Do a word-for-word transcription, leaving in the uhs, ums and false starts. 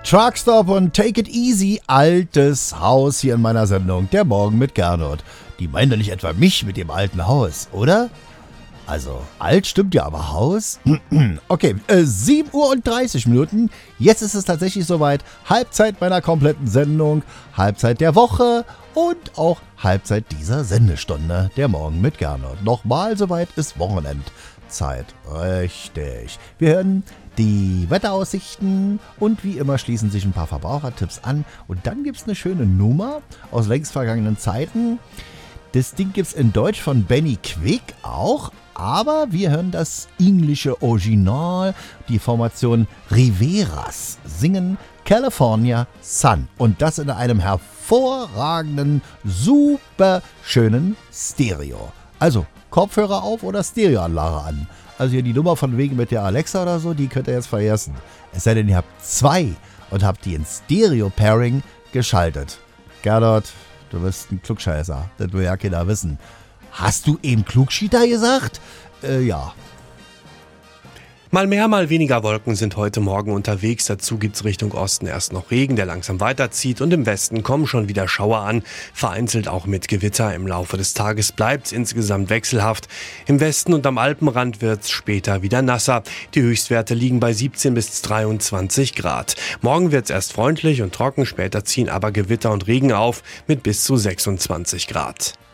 Truckstop und Take It Easy, altes Haus hier in meiner Sendung, der Morgen mit Gernot. Die meinen doch nicht etwa mich mit dem alten Haus, oder? Also, alt stimmt ja, aber Haus? Okay, äh, sieben Uhr und dreißig Minuten. Jetzt ist es tatsächlich soweit. Halbzeit meiner kompletten Sendung, Halbzeit der Woche und auch Halbzeit dieser Sendestunde, der Morgen mit Gernot. Nochmal soweit ist Wochenendzeit. Richtig. Wir hören die Wetteraussichten und wie immer schließen sich ein paar Verbrauchertipps an. Und dann gibt es eine schöne Nummer aus längst vergangenen Zeiten. Das Ding gibt es in Deutsch von Benny Quick auch, aber wir hören das englische Original, die Formation Riveras singen California Sun und das in einem hervorragenden, super schönen Stereo. Also Kopfhörer auf oder Stereoanlage an. Also hier die Nummer von wegen mit der Alexa oder so, die könnt ihr jetzt vergessen. Es sei denn, ihr habt zwei und habt die in Stereo-Pairing geschaltet. Gernot, du bist ein Klugscheißer, das will ja keiner wissen. Hast du eben Klugschießer gesagt? Äh, ja. Mal mehr, mal weniger Wolken sind heute Morgen unterwegs. Dazu gibt's Richtung Osten erst noch Regen, der langsam weiterzieht. Und im Westen kommen schon wieder Schauer an. Vereinzelt auch mit Gewitter. Im Laufe des Tages bleibt's insgesamt wechselhaft. Im Westen und am Alpenrand wird's später wieder nasser. Die Höchstwerte liegen bei siebzehn bis dreiundzwanzig Grad. Morgen wird's erst freundlich und trocken. Später ziehen aber Gewitter und Regen auf mit bis zu sechsundzwanzig Grad.